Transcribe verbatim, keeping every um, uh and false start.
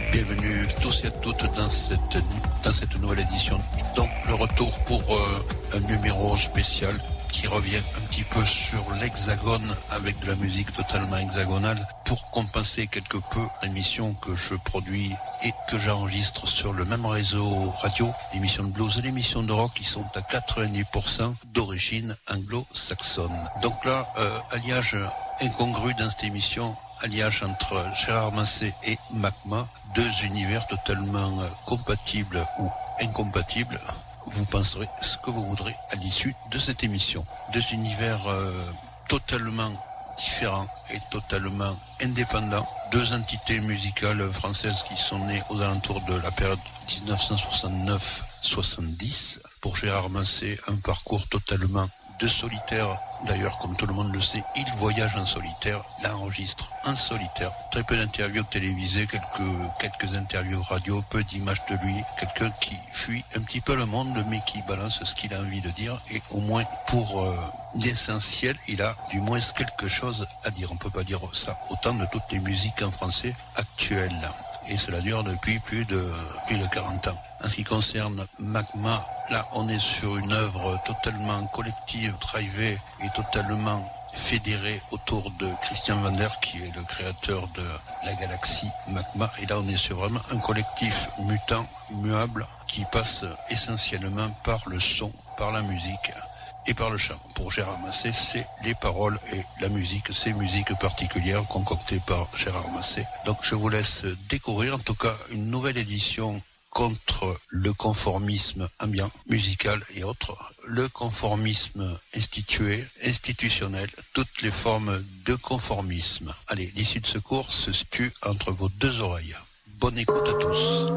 Bienvenue tous et à toutes dans cette, dans cette nouvelle édition. Donc le retour pour euh, un numéro spécial qui revient un petit peu sur l'hexagone avec de la musique totalement hexagonale pour compenser quelque peu l'émission que je produis et que j'enregistre sur le même réseau radio, l'émission de blues et l'émission de rock qui sont à quatre-vingt-dix pour cent d'origine anglo-saxonne. Donc là, euh, alliage incongru dans cette émission, alliage entre Gérard Massé et Macma, deux univers totalement euh, compatibles ou incompatibles. Vous penserez ce que vous voudrez à l'issue de cette émission. Deux univers euh, totalement différents et totalement indépendants. Deux entités musicales françaises qui sont nées aux alentours de la période dix-neuf cent soixante-neuf soixante-dix. Pour Gérard Massé, un parcours totalement de solitaire. D'ailleurs, comme tout le monde le sait, il voyage en solitaire, l'enregistre en solitaire. Très peu d'interviews télévisées, quelques, quelques interviews radio, peu d'images de lui. Quelqu'un qui fuit un petit peu le monde, mais qui balance ce qu'il a envie de dire. Et au moins, pour euh, l'essentiel, il a du moins quelque chose à dire. On peut pas dire ça autant de toutes les musiques en français actuelles. Et cela dure depuis plus de, plus de quarante ans. En ce qui concerne Macma, là on est sur une œuvre totalement collective, drivée et totalement fédérée autour de Christian Vander, qui est le créateur de la galaxie Macma. Et là on est sur vraiment un collectif mutant, muable, qui passe essentiellement par le son, par la musique et par le chant. Pour Gérard Massé, c'est les paroles et la musique, ces musiques particulières concoctées par Gérard Massé. Donc je vous laisse découvrir en tout cas une nouvelle édition contre le conformisme ambiant, musical et autres, le conformisme institué, institutionnel, toutes les formes de conformisme. Allez, l'issue de ce cours se situe entre vos deux oreilles. Bonne écoute à tous.